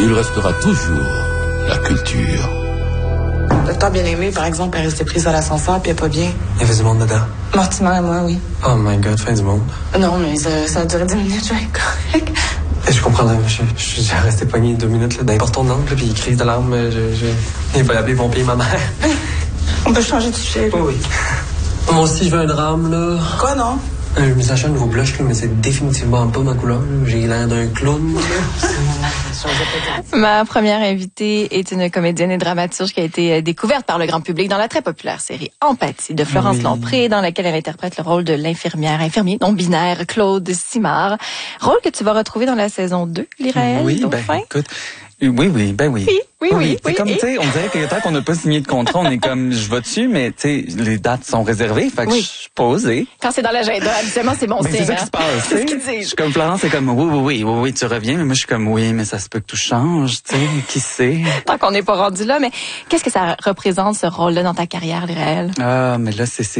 il restera toujours la culture. Docteur Bien-Aimé, par exemple, est restée prise à l'ascenseur puis elle est pas bien. Il y avait du monde dedans. Mortimer et moi, oui. Oh my God, fin du monde. Non, mais ça a duré 10 minutes, je vais être correct. Je comprendrais, je suis resté pogné 2 minutes là, dans les portons de l'angle, puis crise de larmes. Il va appeler pompier ma mère. On peut changer de sujet. Oui. Moi aussi, je veux un drame, là. Quoi, non? Je me suis acheté un nouveau blush, là, mais c'est définitivement pas ma couleur. J'ai l'air d'un clown. Ma première invitée est une comédienne et dramaturge qui a été découverte par le grand public dans la très populaire série Empathie de Florence Lompré, dans laquelle elle interprète le rôle de infirmier non-binaire Claude Simard. Rôle que tu vas retrouver dans la saison 2, Lyraël, Oui, Dauphin. écoute, oui. Oui. C'est comme, tu sais, on dirait que tant qu'on n'a pas signé de contrat, on est comme, je vais dessus, mais tu sais, les dates sont réservées, fait que je suis pas osé. Quand c'est dans l'agenda, habituellement, c'est bon signe. C'est ça qui se passe, C'est ce tu sais. qu'ils disent. Je suis comme Florence, c'est comme, oui, tu reviens, mais moi, je suis comme, oui, mais ça se peut que tout change, tu sais, qui sait. Tant qu'on n'est pas rendu là, mais qu'est-ce que ça représente, ce rôle-là, dans ta carrière, Lyraël? Ah, mais là, c'est